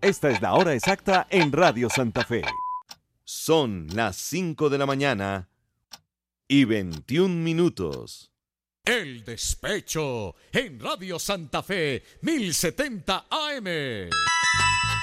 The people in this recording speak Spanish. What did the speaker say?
Esta es la hora exacta en Radio Santa Fe. Son las 5 de la mañana y 21 minutos. El Despecho en Radio Santa Fe 1070 AM.